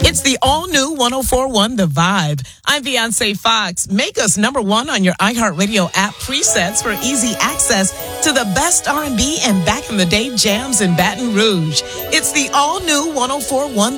It's the all-new 104.1 The Vibe. I'm Beyonce Fox. Make us number one on your iHeartRadio app presets for easy access to the best R&B and back-in-the-day jams in Baton Rouge. It's the all-new 104.1